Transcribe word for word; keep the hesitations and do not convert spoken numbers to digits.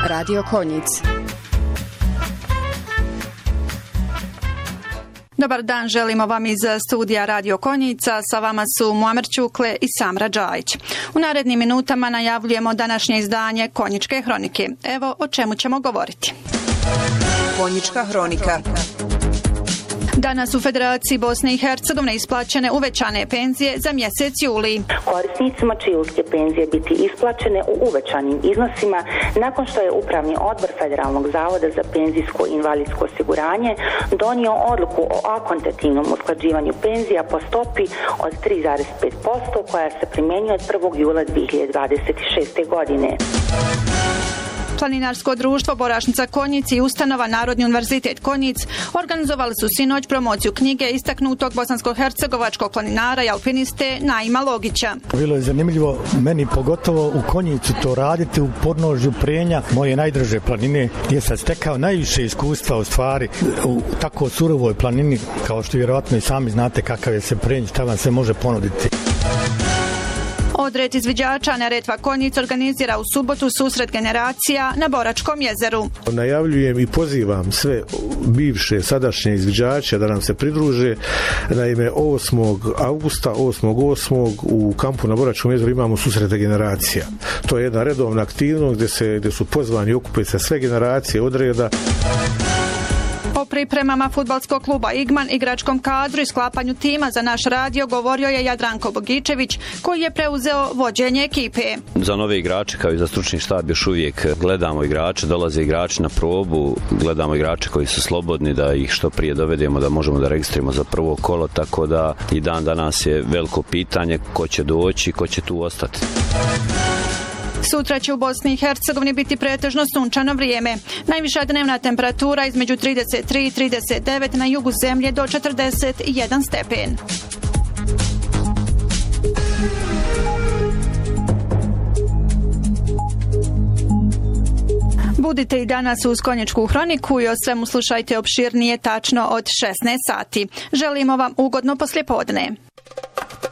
Radio Konjic. Dobar dan, želimo vam iz studija Radio Konjica. Sa vama su Muamer Ćukle i Samra Džajić. U narednim minutama najavljujemo današnje izdanje Konjičke hronike. Evo o čemu ćemo govoriti. Konjička hronika. Danas u Federaciji Bosne i Hercegovine isplaćene uvećane penzije za mjesec juli. Korisnicima će julske penzije biti isplaćene u uvećanim iznosima nakon što je Upravni odbor Federalnog zavoda za penzijsko i invalidsko osiguranje donio odluku o akontativnom usklađivanju penzija po stopi od tri zarez pet posto koja se primjenjuje od prvog jula dvije hiljade dvadeset šeste. godine. Planinarsko društvo Borašnica Konjic i ustanova Narodni univerzitet Konjic organizovali su sinoć promociju knjige istaknutog bosansko-hercegovačkog planinara i alpiniste Naima Logića. Bilo je zanimljivo meni pogotovo u Konjicu to raditi u podnožju Prenja, moje najdraže planine, gdje sam stekao najviše iskustva u stvari u tako surovoj planini, kao što vjerojatno i sami znate kakav je se Prenj, šta vam se može ponuditi. Odred izviđača Neretva Konjic organizira u subotu susret generacija na Boračkom jezeru. Najavljujem i pozivam sve bivše, sadašnje izviđače da nam se pridruže. Naime, osmog avgusta, osmog osmog u kampu na Boračkom jezeru imamo susrete generacija. To je jedna redovna aktivnost gdje, se, gdje su pozvani i okupiti se sve generacije odreda. O pripremama fudbalskog kluba Igman, igračkom kadru i sklapanju tima za naš radio govorio je Jadranko Bogičević, koji je preuzeo vođenje ekipe. Za nove igrače kao i za stručni štab još uvijek gledamo igrače, dolaze igrači na probu, gledamo igrače koji su slobodni da ih što prije dovedemo da možemo da registrimo za prvo kolo, tako da i dan danas je veliko pitanje ko će doći, ko će tu ostati. Sutra će u Bosni i Hercegovini biti pretežno sunčano vrijeme. Najviša dnevna temperatura između trideset tri i trideset devet, na jugu zemlje do četrdeset jedan stepen. Budite i danas uz Konjičku hroniku i o svemu slušajte opširnije tačno od šesnaest sati. Želimo vam ugodno poslijepodne.